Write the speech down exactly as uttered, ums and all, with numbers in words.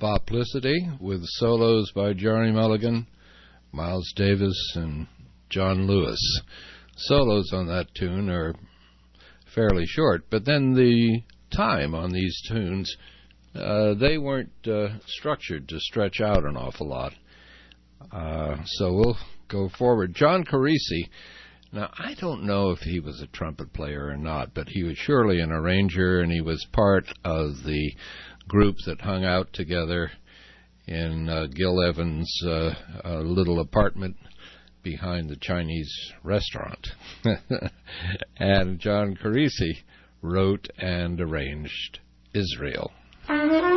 Boplicity with solos by Johnny Mulligan, Miles Davis, and John Lewis. Solos on that tune are fairly short, but then the time on these tunes, uh, they weren't uh, structured to stretch out an awful lot. Uh, so we'll go forward. John Carisi. Now, I don't know if he was a trumpet player or not, but he was surely an arranger, and he was part of the group that hung out together in uh, Gil Evans' uh, uh, little apartment behind the Chinese restaurant. And John Carisi wrote and arranged Israel.